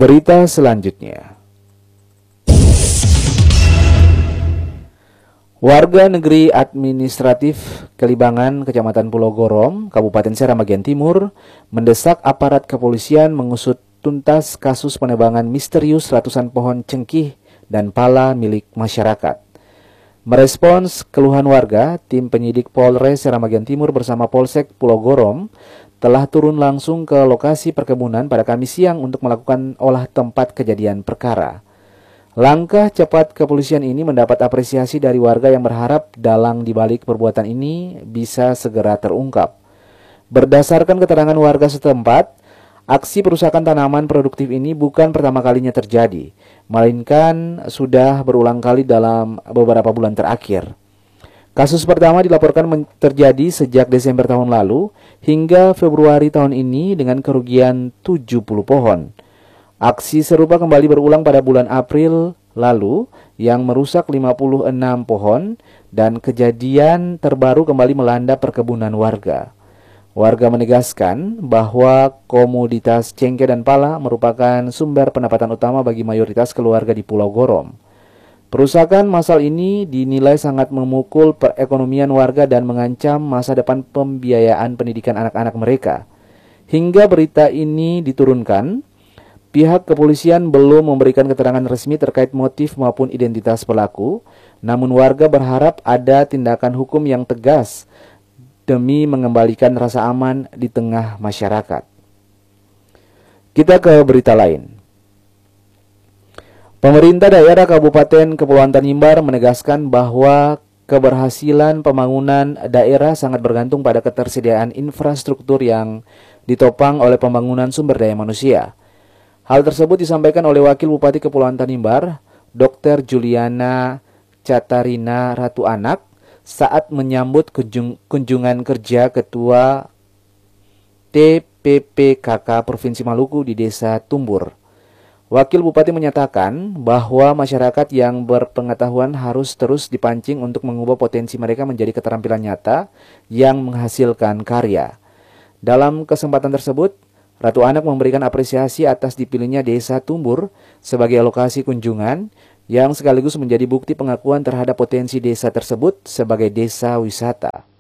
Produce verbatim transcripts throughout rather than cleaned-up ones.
Berita selanjutnya. Warga negeri administratif Kelibangan, Kecamatan Pulau Gorom, Kabupaten Seram bagian timur, mendesak aparat kepolisian mengusut tuntas kasus penebangan misterius ratusan pohon cengkih dan pala milik masyarakat. Merespons keluhan warga, tim penyidik Polres Seram bagian timur bersama Polsek Pulau Gorom telah turun langsung ke lokasi perkebunan pada Kamis siang untuk melakukan olah tempat kejadian perkara. Langkah cepat kepolisian ini mendapat apresiasi dari warga yang berharap dalang dibalik perbuatan ini bisa segera terungkap. Berdasarkan keterangan warga setempat, aksi perusakan tanaman produktif ini bukan pertama kalinya terjadi, melainkan sudah berulang kali dalam beberapa bulan terakhir. Kasus pertama dilaporkan terjadi sejak Desember tahun lalu hingga Februari tahun ini dengan kerugian tujuh puluh pohon. Aksi serupa kembali berulang pada bulan April lalu yang merusak lima puluh enam pohon dan kejadian terbaru kembali melanda perkebunan warga. Warga menegaskan bahwa komoditas cengkeh dan pala merupakan sumber pendapatan utama bagi mayoritas keluarga di Pulau Gorom. Perusakan massal ini dinilai sangat memukul perekonomian warga dan mengancam masa depan pembiayaan pendidikan anak-anak mereka. Hingga berita ini diturunkan, pihak kepolisian belum memberikan keterangan resmi terkait motif maupun identitas pelaku, namun warga berharap ada tindakan hukum yang tegas demi mengembalikan rasa aman di tengah masyarakat. Kita ke berita lain. Pemerintah daerah Kabupaten Kepulauan Tanimbar menegaskan bahwa keberhasilan pembangunan daerah sangat bergantung pada ketersediaan infrastruktur yang ditopang oleh pembangunan sumber daya manusia. Hal tersebut disampaikan oleh Wakil Bupati Kepulauan Tanimbar, Dokter Juliana Catarina Ratu Anak, saat menyambut kunjung, kunjungan kerja Ketua T P P K K Provinsi Maluku di Desa Tumbur. Wakil Bupati menyatakan bahwa masyarakat yang berpengetahuan harus terus dipancing untuk mengubah potensi mereka menjadi keterampilan nyata yang menghasilkan karya. Dalam kesempatan tersebut, Ratu Anak memberikan apresiasi atas dipilihnya Desa Tumbur sebagai lokasi kunjungan yang sekaligus menjadi bukti pengakuan terhadap potensi desa tersebut sebagai desa wisata.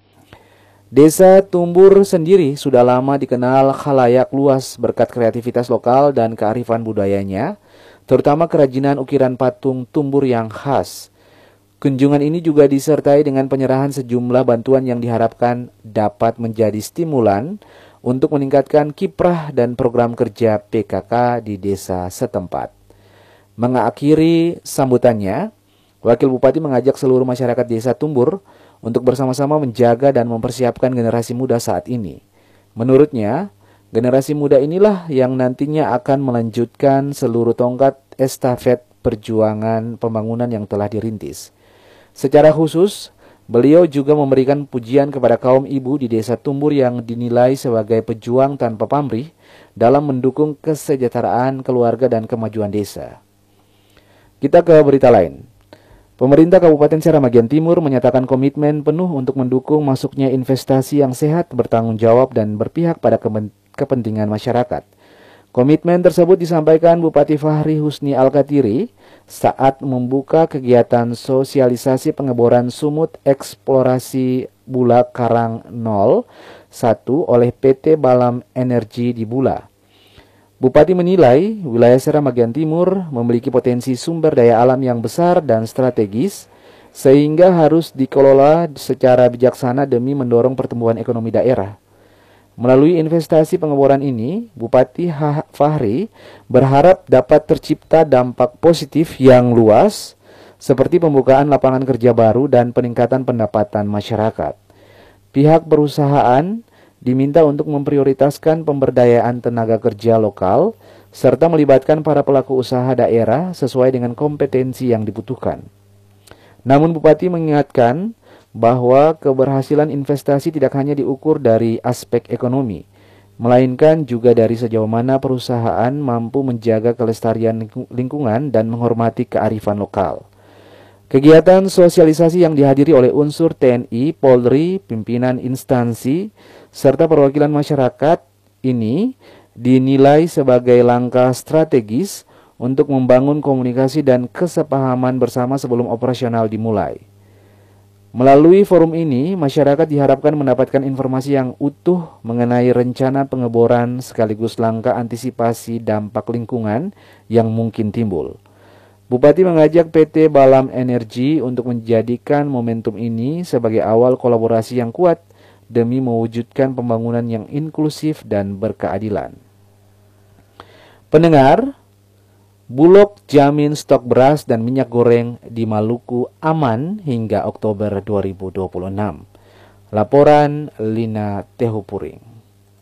Desa Tumbur sendiri sudah lama dikenal khalayak luas berkat kreativitas lokal dan kearifan budayanya, terutama kerajinan ukiran patung tumbur yang khas. Kunjungan ini juga disertai dengan penyerahan sejumlah bantuan yang diharapkan dapat menjadi stimulan untuk meningkatkan kiprah dan program kerja P K K di desa setempat. Mengakhiri sambutannya, Wakil Bupati mengajak seluruh masyarakat Desa Tumbur untuk bersama-sama menjaga dan mempersiapkan generasi muda saat ini. Menurutnya, generasi muda inilah yang nantinya akan melanjutkan seluruh tongkat estafet perjuangan pembangunan yang telah dirintis. Secara khusus, beliau juga memberikan pujian kepada kaum ibu di Desa Tumbur yang dinilai sebagai pejuang tanpa pamrih dalam mendukung kesejahteraan keluarga dan kemajuan desa. Kita ke berita lain. Pemerintah Kabupaten Seram bagian Timur menyatakan komitmen penuh untuk mendukung masuknya investasi yang sehat, bertanggung jawab, dan berpihak pada kepentingan masyarakat. Komitmen tersebut disampaikan Bupati Fahri Husni Al-Katiri saat membuka kegiatan sosialisasi pengeboran sumut eksplorasi Bula Karang nol satu oleh P T Balam Energi di Bula. Bupati menilai wilayah Seram bagian Timur memiliki potensi sumber daya alam yang besar dan strategis sehingga harus dikelola secara bijaksana demi mendorong pertumbuhan ekonomi daerah. Melalui investasi pengeboran ini, Bupati Fahri berharap dapat tercipta dampak positif yang luas seperti pembukaan lapangan kerja baru dan peningkatan pendapatan masyarakat. Pihak perusahaan diminta untuk memprioritaskan pemberdayaan tenaga kerja lokal serta melibatkan para pelaku usaha daerah sesuai dengan kompetensi yang dibutuhkan. Namun Bupati mengingatkan bahwa keberhasilan investasi tidak hanya diukur dari aspek ekonomi, melainkan juga dari sejauh mana perusahaan mampu menjaga kelestarian lingkungan dan menghormati kearifan lokal. Kegiatan sosialisasi yang dihadiri oleh unsur T N I, Polri, pimpinan instansi, serta perwakilan masyarakat ini dinilai sebagai langkah strategis untuk membangun komunikasi dan kesepahaman bersama sebelum operasional dimulai. Melalui forum ini, masyarakat diharapkan mendapatkan informasi yang utuh mengenai rencana pengeboran sekaligus langkah antisipasi dampak lingkungan yang mungkin timbul. Bupati mengajak P T Balam Energi untuk menjadikan momentum ini sebagai awal kolaborasi yang kuat demi mewujudkan pembangunan yang inklusif dan berkeadilan. Pendengar, Bulog jamin stok beras dan minyak goreng di Maluku aman hingga Oktober dua ribu dua puluh enam. Laporan Lina Tehupuring.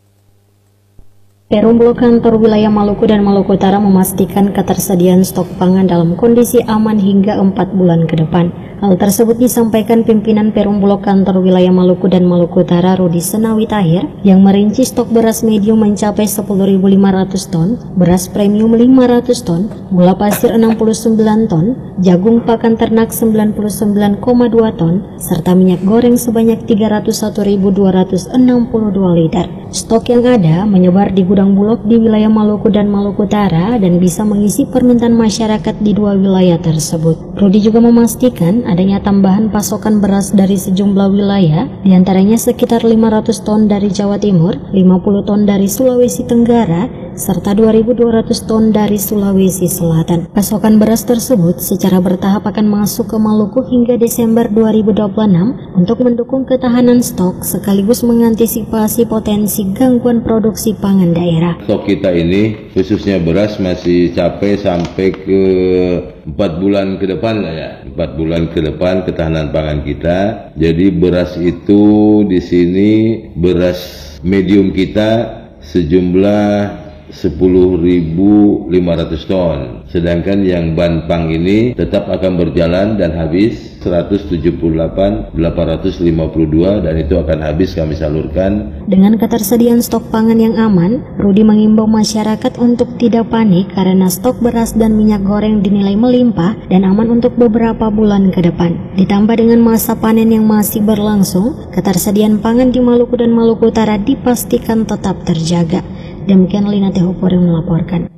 Perum Bulog Kantor Wilayah Maluku dan Maluku Utara memastikan ketersediaan stok pangan dalam kondisi aman hingga empat bulan ke depan. Hal tersebut disampaikan pimpinan Perum Bulog Kantor Wilayah Maluku dan Maluku Utara Rudi Senawi Tahir yang merinci stok beras medium mencapai sepuluh ribu lima ratus ton, beras premium lima ratus ton, gula pasir enam puluh sembilan ton, jagung pakan ternak sembilan puluh sembilan koma dua ton, serta minyak goreng sebanyak tiga ratus satu ribu dua ratus enam puluh dua liter. Stok yang ada menyebar di gudang Bulog di wilayah Maluku dan Maluku Utara dan bisa mengisi permintaan masyarakat di dua wilayah tersebut. Rudi juga memastikan adanya tambahan pasokan beras dari sejumlah wilayah, diantaranya sekitar lima ratus ton dari Jawa Timur, lima puluh ton dari Sulawesi Tenggara, serta dua ribu dua ratus ton dari Sulawesi Selatan. Pasokan beras tersebut secara bertahap akan masuk ke Maluku hingga Desember dua ribu dua puluh enam untuk mendukung ketahanan stok sekaligus mengantisipasi potensi gangguan produksi pangan daerah. Stok kita ini khususnya beras masih capai sampai ke empat bulan ke depan lah ya. empat bulan ke depan ketahanan pangan kita. Jadi beras itu di sini beras medium kita sejumlah sepuluh ribu lima ratus ton. Sedangkan yang Banpang ini tetap akan berjalan dan habis seratus tujuh puluh delapan ribu delapan ratus lima puluh dua dan itu akan habis kami salurkan. Dengan ketersediaan stok pangan yang aman, Rudi mengimbau masyarakat untuk tidak panik karena stok beras dan minyak goreng dinilai melimpah dan aman untuk beberapa bulan ke depan. Ditambah dengan masa panen yang masih berlangsung, ketersediaan pangan di Maluku dan Maluku Utara dipastikan tetap terjaga. Demikian Lina Tehupuring melaporkan.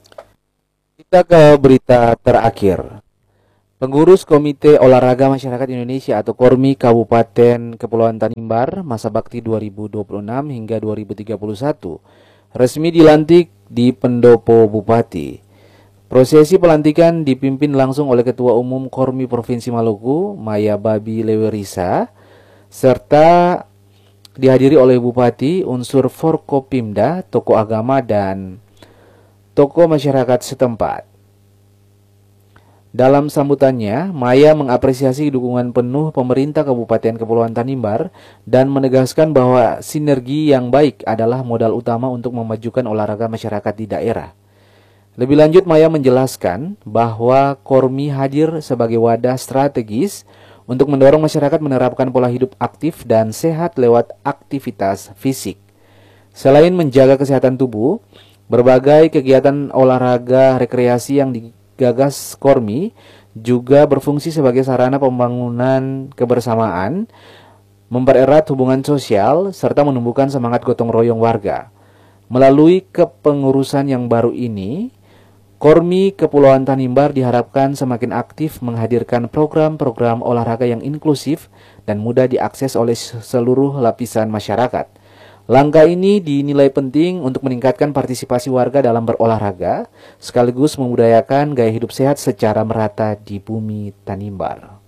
Kita ke berita terakhir. Pengurus Komite Olahraga Masyarakat Indonesia atau KORMI Kabupaten Kepulauan Tanimbar masa bakti dua ribu dua puluh enam hingga dua ribu tiga puluh satu resmi dilantik di Pendopo Bupati. Prosesi pelantikan dipimpin langsung oleh Ketua Umum KORMI Provinsi Maluku, Maya Babi Lewerisa, serta dihadiri oleh Bupati, unsur Forkopimda, tokoh agama, dan tokoh masyarakat setempat. Dalam sambutannya, Maya mengapresiasi dukungan penuh pemerintah Kabupaten Kepulauan Tanimbar dan menegaskan bahwa sinergi yang baik adalah modal utama untuk memajukan olahraga masyarakat di daerah. Lebih lanjut, Maya menjelaskan bahwa KORMI hadir sebagai wadah strategis untuk mendorong masyarakat menerapkan pola hidup aktif dan sehat lewat aktivitas fisik. Selain menjaga kesehatan tubuh, berbagai kegiatan olahraga rekreasi yang digagas KORMI juga berfungsi sebagai sarana pembangunan kebersamaan, mempererat hubungan sosial, serta menumbuhkan semangat gotong royong warga. Melalui kepengurusan yang baru ini, KORMI Kepulauan Tanimbar diharapkan semakin aktif menghadirkan program-program olahraga yang inklusif dan mudah diakses oleh seluruh lapisan masyarakat. Langkah ini dinilai penting untuk meningkatkan partisipasi warga dalam berolahraga, sekaligus memudayakan gaya hidup sehat secara merata di bumi Tanimbar.